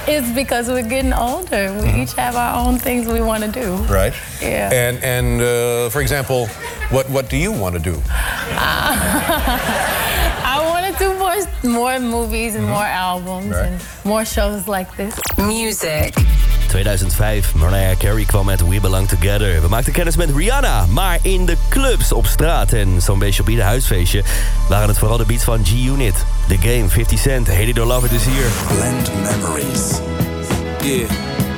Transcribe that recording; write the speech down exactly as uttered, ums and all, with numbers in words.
It's because we're getting older. We mm-hmm. each have our own things we want to do. Right. Yeah. And and uh, for example, what what do you want to do? Uh, I want to do more more movies and mm-hmm. more albums right. and more shows like this. Music. tweeduizend vijf, Mariah Carey kwam met We Belong Together. We maakten kennis met Rihanna, maar in de clubs, op straat en zo'n beetje op ieder huisfeestje waren het vooral de beats van G-Unit. The Game, fifty cent, Hate It or Love It is hier. Blend memories. Yeah.